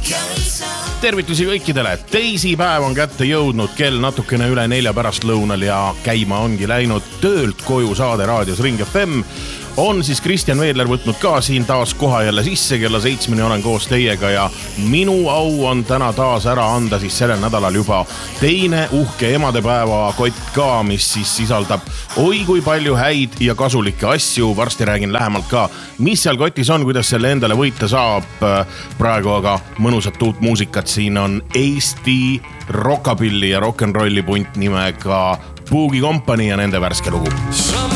Tervitusi kõikidele. Teisipäev on kätte jõudnud, kell natukene üle 4 pärastlõunal ja käima ongi läinud töölt koju saade raadios Ring FM. On siis Kristjan Veedler võtnud ka siin taas koha jälle sisse, kella 7 olen koos teiega ja minu au on täna taas ära anda siis sellel nädalal juba teine uhke emadepäeva kott ka, mis siis sisaldab oi kui palju häid ja kasulikke asju. Varsti räägin lähemalt ka, mis seal kotis on, kuidas selle endale võita saab. Praegu aga mõnusat uut muusikat. Siin on Eesti rockabilly ja rock'n'rolli punt nimega Boogie Company ja nende värske lugu.